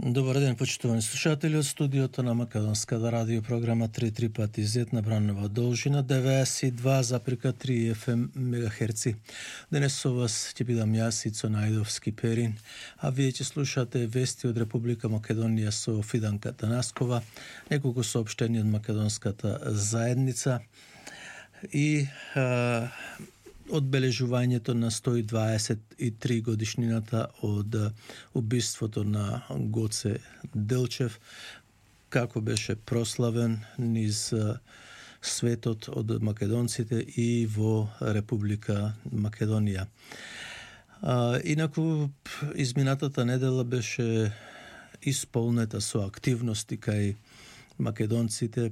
Добар ден, почитувани слушатели од студиото на Македонската радио програма 3 пати Z на Бранова должина 92,3 FM мегахерци. Денес со вас ќе бидам јас Ицо Најдовски Перин, а вие ќе слушате вести од Република Македонија со Фиданка Танаскова, неколку соопштени од Македонската заедница и одбележувањето на 123 годишнината од убиството на Гоце Делчев, како беше прославен низ светот од македонците и во Република Македонија. Инаку, изминатата недела беше исполнета со активности кај македонците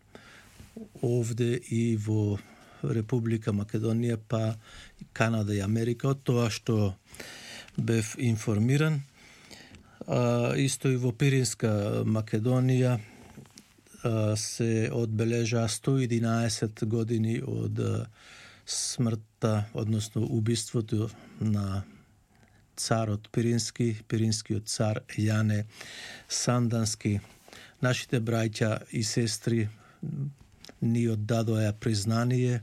овде и во Република Македонија, па Канада и Америка, од тоа што бев информиран. Исто и во Пиринска Македонија се одбележа 111 години од смртта, односно убиството на царот пиринскиот цар Јане Сандански. Нашите браќа и сестри ни оддадоа признание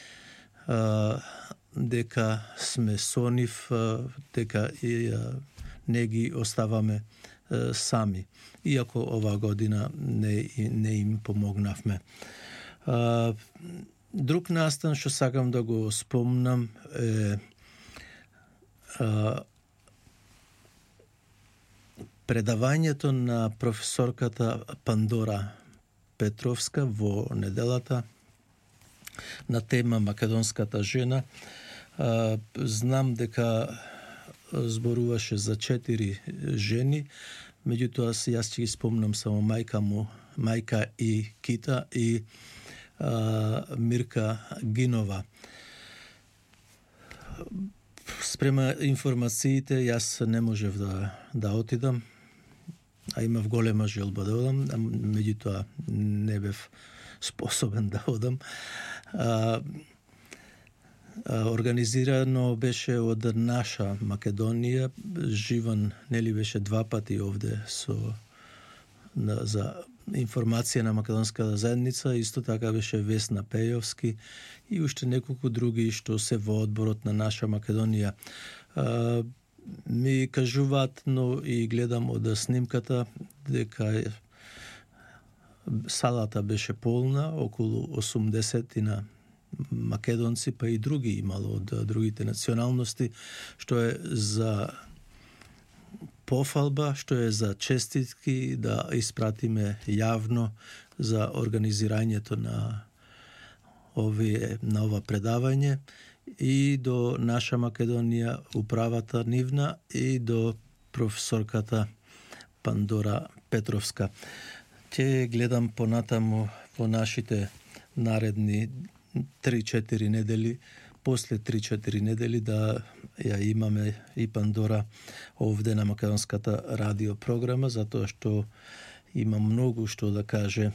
дека сме со нив, дека не ги оставаме сами, иако оваа година не им помогнавме. Друг настан што сакам да го спомнам е предавањето на професорката Пандора Петровска во неделата на тема Македонската жена. Знам дека зборуваше за 4 жени, меѓутоа јас ќе ги спомнам само мајка и Кита и Мирка Гинова. Спрема информациите, јас не можев да отидам, а имав голема желба да одам, меѓутоа не бев способен да одам. Организирано беше од наша Македонија, Живан нели беше 2 пати овде за информација на Македонската заедница, исто така беше Весна Пејовски и уште неколку други што се во одборот на наша Македонија. Ми кажуваат, но и гледам од снимката, дека салата беше полна, околу 80 македонци, па и други имало од другите националности, што е за пофалба, што е за честитки да испратиме јавно за организирањето на ова предавање и до наша Македонија, управата нивна и до професорката Пандора Петровска. Ќе гледам понатаму во нашите наредни 3-4 недели, после 3-4 недели да ја имаме и Пандора овде на Македонската радио програма, затоа што има многу што да каже